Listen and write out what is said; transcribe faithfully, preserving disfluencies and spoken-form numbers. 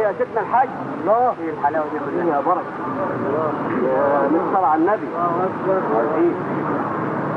يا سيدنا الحاج. الله ايه الحلاوه دي كلها يا بركه. الله يا مصطفى على النبي. الله اكبر.